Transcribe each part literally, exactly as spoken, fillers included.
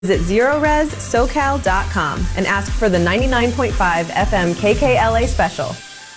Visit zero res socal dot com and ask for the ninety-nine point five F M K K L A special.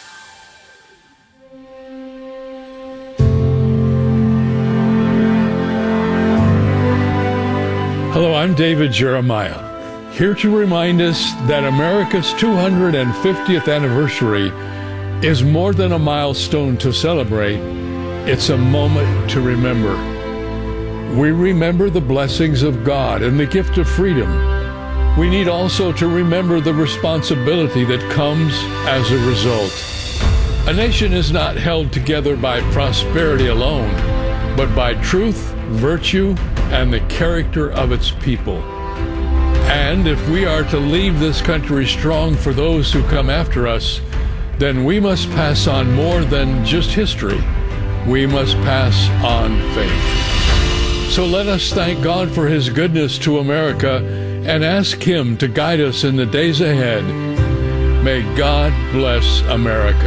Hello, I'm David Jeremiah, here to remind us that America's two hundred fiftieth anniversary is more than a milestone to celebrate. It's a moment to remember. We remember the blessings of God and the gift of freedom. We need also to remember the responsibility that comes as a result. A nation is not held together by prosperity alone, but by truth, virtue, and the character of its people. And if we are to leave this country strong for those who come after us, then we must pass on more than just history. We must pass on faith. So let us thank God for His goodness to America and ask Him to guide us in the days ahead. May God bless America.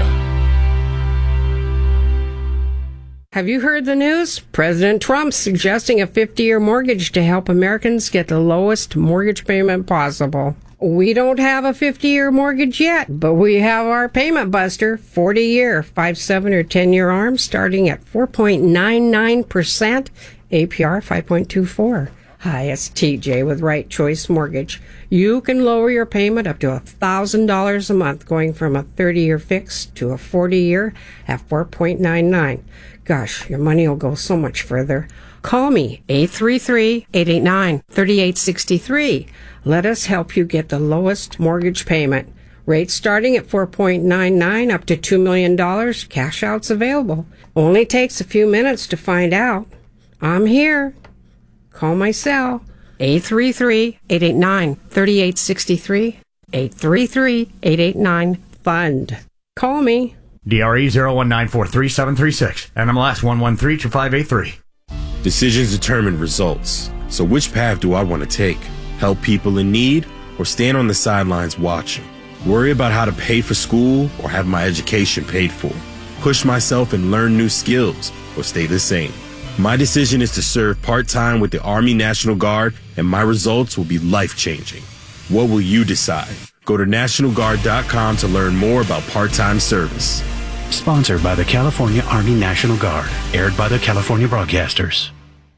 Have you heard the news? President Trump's suggesting a fifty-year mortgage to help Americans get the lowest mortgage payment possible. We don't have a fifty-year mortgage yet, but we have our payment buster, forty-year, five, seven, or ten-year arms starting at four point nine nine percent, A P R five point two four. Hi, it's T J with Right Choice Mortgage. You can lower your payment up to one thousand dollars a month, going from a thirty-year fix to a forty-year at four point nine nine. Gosh, your money will go so much further. Call me, eight three three, eight eight nine, three eight six three. Let us help you get the lowest mortgage payment. Rates starting at four point nine nine up to two million dollars. Cash outs available. Only takes a few minutes to find out. I'm here. Call my cell, eight three three, eight eight nine, three eight six three, eight three three, eight eight nine, FUND. Call me. D R E zero one nine four three seven three six. N M L S one one three two five eight three. Decisions determine results. So which path do I want to take? Help people in need or stand on the sidelines watching? Worry about how to pay for school or have my education paid for? Push myself and learn new skills or stay the same? My decision is to serve part-time with the Army National Guard, and my results will be life-changing. What will you decide? Go to National Guard dot com to learn more about part-time service. Sponsored by the California Army National Guard. Aired by the California Broadcasters.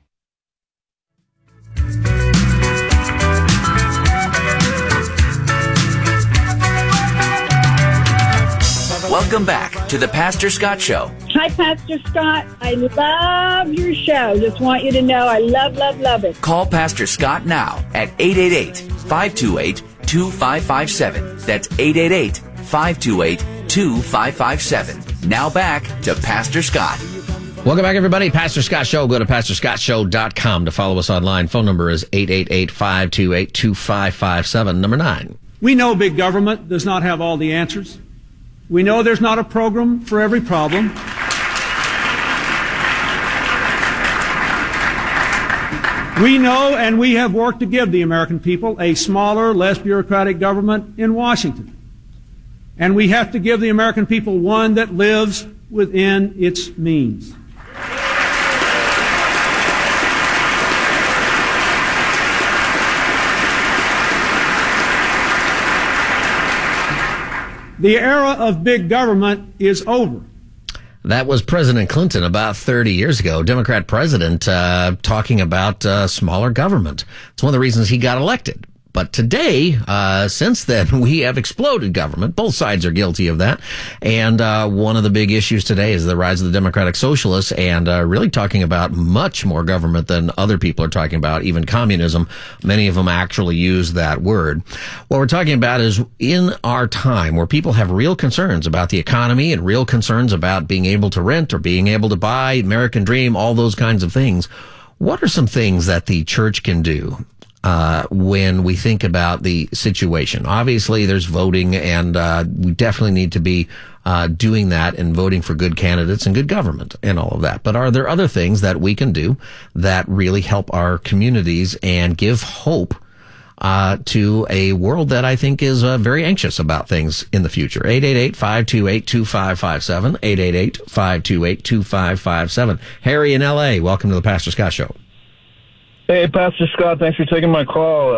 Welcome back to the Pastor Scott Show. Hi, Pastor Scott. I love your show. Just want you to know I love, love, love it. Call Pastor Scott now at eight eight eight, five two eight, two five five seven. That's eight eight eight, five two eight, two five five seven. Now back to Pastor Scott. Welcome back, everybody. Pastor Scott Show. Go to pastor scott show dot com to follow us online. Phone number is eight eight eight, five two eight, two five five seven. Number nine. We know big government does not have all the answers. We know there's not a program for every problem. We know and we have worked to give the American people a smaller, less bureaucratic government in Washington. And we have to give the American people one that lives within its means. The era of big government is over. That was President Clinton about thirty years ago, Democrat president, uh, talking about uh, smaller government. It's one of the reasons he got elected. But today, uh, since then, we have exploded government. Both sides are guilty of that. And uh, one of the big issues today is the rise of the Democratic Socialists, and uh, really talking about much more government than other people are talking about, even communism. Many of them actually use that word. What we're talking about is in our time where people have real concerns about the economy and real concerns about being able to rent or being able to buy, American dream, all those kinds of things. What are some things that the church can do Uh, when we think about the situation? Obviously, there's voting, and uh, we definitely need to be uh, doing that and voting for good candidates and good government and all of that. But are there other things that we can do that really help our communities and give hope uh, to a world that I think is uh, very anxious about things in the future? eight eight eight, five two eight, two five five seven, eight eight eight, five two eight, two five five seven. Harry in L A, welcome to the Pastor Scott Show. Hey, Pastor Scott, thanks for taking my call.